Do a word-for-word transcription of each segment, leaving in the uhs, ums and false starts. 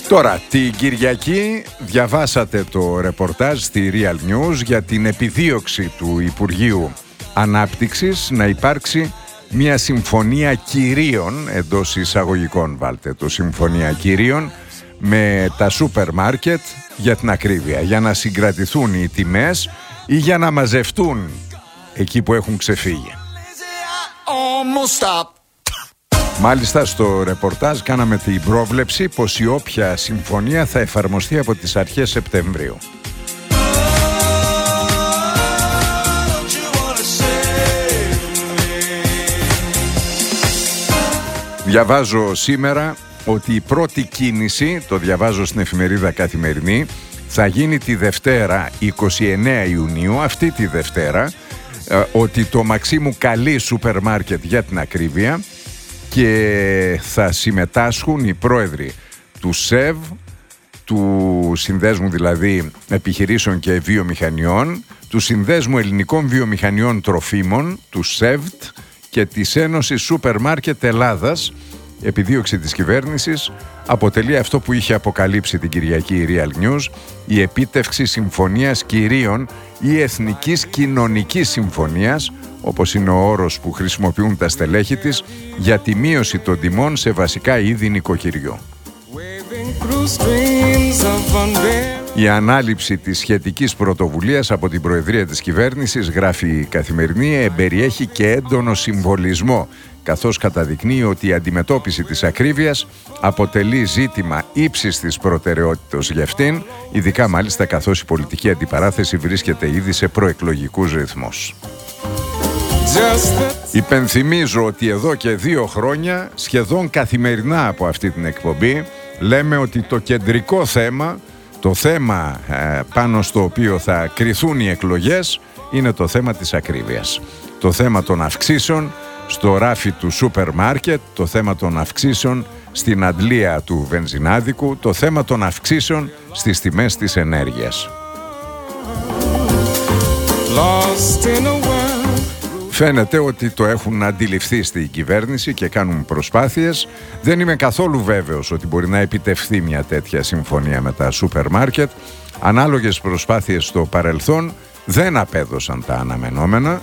Τώρα, την Κυριακή διαβάσατε το ρεπορτάζ στη Real News για την επιδίωξη του Υπουργείου Ανάπτυξης να υπάρξει μια συμφωνία κυρίων, εντός εισαγωγικών βάλτε το, συμφωνία κυρίων, με τα σούπερ μάρκετ για την ακρίβεια, για να συγκρατηθούν οι τιμές ή για να μαζευτούν εκεί που έχουν ξεφύγει. Μάλιστα στο ρεπορτάζ κάναμε την πρόβλεψη πως η όποια συμφωνία θα εφαρμοστεί από τις αρχές Σεπτεμβρίου. Διαβάζω σήμερα ότι η πρώτη κίνηση, το διαβάζω στην εφημερίδα Καθημερινή, θα γίνει τη Δευτέρα εικοστή ενάτη Ιουνίου, αυτή τη Δευτέρα, ότι το Μαξίμου καλεί σούπερ μάρκετ για την ακρίβεια και θα συμμετάσχουν οι πρόεδροι του ΣΕΒ, του Συνδέσμου δηλαδή Επιχειρήσεων και Βιομηχανιών, του Συνδέσμου Ελληνικών Βιομηχανιών Τροφίμων, του ΣΕΒΤ και της Ένωσης Σούπερ Μάρκετ Ελλάδας. Επιδίωξη της κυβέρνησης αποτελεί αυτό που είχε αποκαλύψει την Κυριακή η Real News, η επίτευξη συμφωνίας κυρίων ή εθνικής κοινωνικής συμφωνίας, όπως είναι ο όρος που χρησιμοποιούν τα στελέχη της, για τη μείωση των τιμών σε βασικά είδη νοικοκυριού. Η ανάληψη της σχετικής πρωτοβουλίας από την Προεδρία της Κυβέρνησης, γράφει η Καθημερινή, εμπεριέχει και έντονο συμβολισμό, καθώς καταδεικνύει ότι η αντιμετώπιση της ακρίβειας αποτελεί ζήτημα ύψης της προτεραιότητας για αυτήν, ειδικά μάλιστα καθώς η πολιτική αντιπαράθεση βρίσκεται ήδη σε προεκλογικούς ρυθμούς. Υπενθυμίζω ότι εδώ και δύο χρόνια, σχεδόν καθημερινά από αυτή την εκπομπή, λέμε ότι το κεντρικό θέμα, το θέμα ε, πάνω στο οποίο θα κριθούν οι εκλογές, είναι το θέμα της ακρίβειας. Το θέμα των αυξήσεων στο ράφι του σούπερ μάρκετ, το θέμα των αυξήσεων στην αντλία του βενζινάδικου, το θέμα των αυξήσεων στις τιμές της ενέργειας. Φαίνεται ότι το έχουν αντιληφθεί στην κυβέρνηση και κάνουν προσπάθειες. Δεν είμαι καθόλου βέβαιος ότι μπορεί να επιτευχθεί μια τέτοια συμφωνία με τα σούπερ μάρκετ. Ανάλογες προσπάθειες στο παρελθόν δεν απέδωσαν τα αναμενόμενα.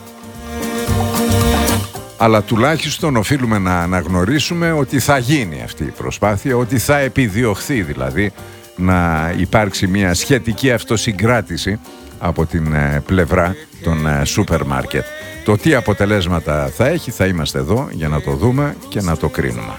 Αλλά τουλάχιστον οφείλουμε να αναγνωρίσουμε ότι θα γίνει αυτή η προσπάθεια, ότι θα επιδιωχθεί δηλαδή να υπάρξει μια σχετική αυτοσυγκράτηση από την πλευρά των σούπερ μάρκετ. Το τι αποτελέσματα θα έχει θα είμαστε εδώ για να το δούμε και να το κρίνουμε.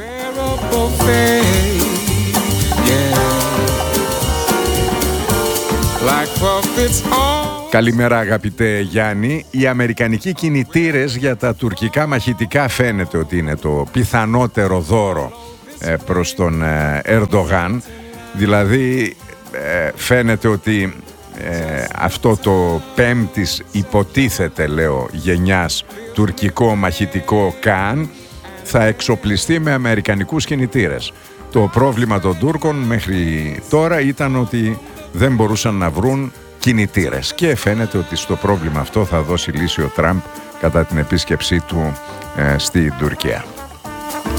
Καλημέρα αγαπητέ Γιάννη. Οι αμερικανικοί κινητήρες για τα τουρκικά μαχητικά φαίνεται ότι είναι το πιθανότερο δώρο ε, προς τον ε, Ερντογάν. Δηλαδή ε, φαίνεται ότι ε, αυτό το πέμπτης υποτίθεται λέω γενιάς τουρκικό μαχητικό Καν θα εξοπλιστεί με αμερικανικούς κινητήρες. Το πρόβλημα των Τούρκων μέχρι τώρα ήταν ότι δεν μπορούσαν να βρουν κινητήρες και φαίνεται ότι στο πρόβλημα αυτό θα δώσει λύση ο Τραμπ κατά την επίσκεψή του ε, στην Τουρκία.